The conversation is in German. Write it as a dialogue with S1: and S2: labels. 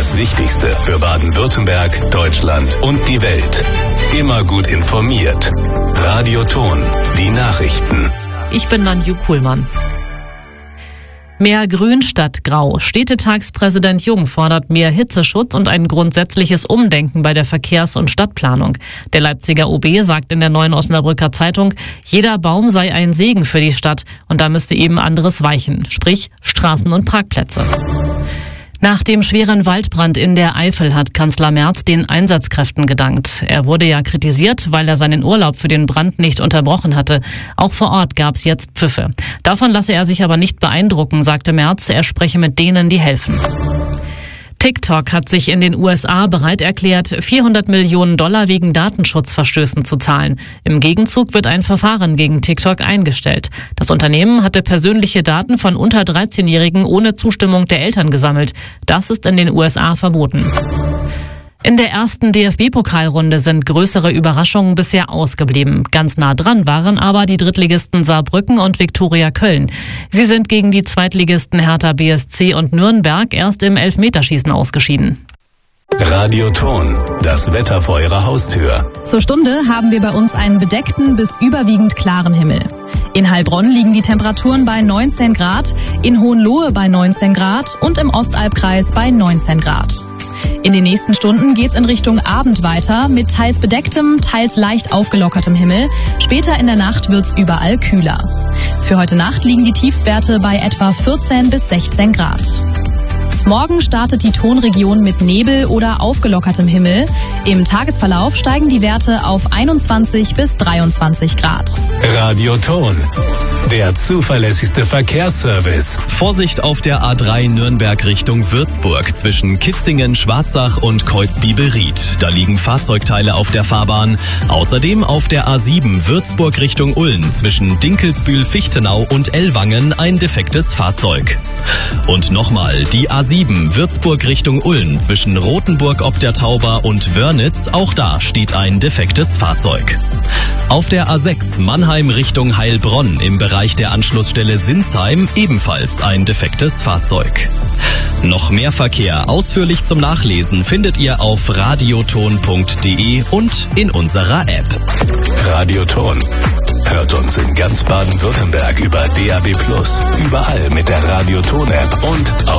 S1: Das Wichtigste für Baden-Württemberg, Deutschland und die Welt. Immer gut informiert. Radio Thon, die Nachrichten.
S2: Ich bin Nanju Kuhlmann. Mehr Grün statt Grau. Städtetagspräsident Jung fordert mehr Hitzeschutz und ein grundsätzliches Umdenken bei der Verkehrs- und Stadtplanung. Der Leipziger OB sagt in der Neuen Osnabrücker Zeitung, jeder Baum sei ein Segen für die Stadt und da müsste eben anderes weichen, sprich Straßen und Parkplätze. Nach dem schweren Waldbrand in der Eifel hat Kanzler Merz den Einsatzkräften gedankt. Er wurde ja kritisiert, weil er seinen Urlaub für den Brand nicht unterbrochen hatte. Auch vor Ort gab es jetzt Pfiffe. Davon lasse er sich aber nicht beeindrucken, sagte Merz. Er spreche mit denen, die helfen. TikTok hat sich in den USA bereit erklärt, $400 Millionen wegen Datenschutzverstößen zu zahlen. Im Gegenzug wird ein Verfahren gegen TikTok eingestellt. Das Unternehmen hatte persönliche Daten von unter 13-Jährigen ohne Zustimmung der Eltern gesammelt. Das ist in den USA verboten. In der ersten DFB-Pokalrunde sind größere Überraschungen bisher ausgeblieben. Ganz nah dran waren aber die Drittligisten Saarbrücken und Viktoria Köln. Sie sind gegen die Zweitligisten Hertha BSC und Nürnberg erst im Elfmeterschießen ausgeschieden.
S1: Radio Thon, das Wetter vor Ihrer Haustür.
S3: Zur Stunde haben wir bei uns einen bedeckten bis überwiegend klaren Himmel. In Heilbronn liegen die Temperaturen bei 19 Grad, in Hohenlohe bei 19 Grad und im Ostalbkreis bei 19 Grad. In den nächsten Stunden geht's in Richtung Abend weiter mit teils bedecktem, teils leicht aufgelockertem Himmel. Später in der Nacht wird's überall kühler. Für heute Nacht liegen die Tiefstwerte bei etwa 14 bis 16 Grad. Morgen startet die Thonregion mit Nebel oder aufgelockertem Himmel. Im Tagesverlauf steigen die Werte auf 21 bis 23 Grad.
S1: Radio Thon, der zuverlässigste Verkehrsservice.
S4: Vorsicht auf der A3 Nürnberg Richtung Würzburg zwischen Kitzingen, Schwarzach und Kreuzbiebelried. Da liegen Fahrzeugteile auf der Fahrbahn. Außerdem auf der A7 Würzburg Richtung Ulm zwischen Dinkelsbühl-Fichtenau und Ellwangen ein defektes Fahrzeug. Und nochmal die A7 Würzburg Richtung Ulm zwischen Rothenburg ob der Tauber und Wörnitz, auch da steht ein defektes Fahrzeug. Auf der A6 Mannheim Richtung Heilbronn im Bereich der Anschlussstelle Sinsheim ebenfalls ein defektes Fahrzeug. Noch mehr Verkehr ausführlich zum Nachlesen findet ihr auf radiothon.de und in unserer App.
S1: Radio Thon. Hört uns in ganz Baden-Württemberg über DAB+, überall mit der Radio Thon App und auf